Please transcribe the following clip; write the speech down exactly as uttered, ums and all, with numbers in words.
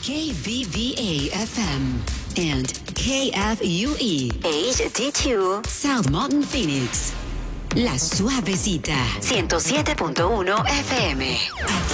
K V V A F M and K F U E H D two South Mountain Phoenix. La Suavecita ciento siete punto uno F M.